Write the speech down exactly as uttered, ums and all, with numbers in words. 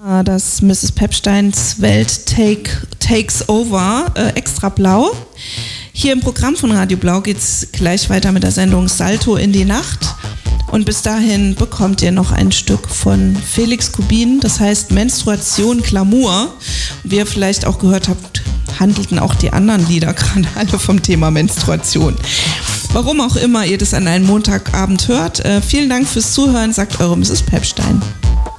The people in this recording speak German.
Das Misses Pepsteins Welt Take, Takes Over, äh, extra blau. Hier im Programm von Radio Blau geht es gleich weiter mit der Sendung Salto in die Nacht. Und bis dahin bekommt ihr noch ein Stück von Felix Kubin, das heißt Menstruation, Glamour. Wie ihr vielleicht auch gehört habt, handelten auch die anderen Lieder gerade alle vom Thema Menstruation. Warum auch immer ihr das an einem Montagabend hört, äh, vielen Dank fürs Zuhören, sagt eure Misses Pepstein.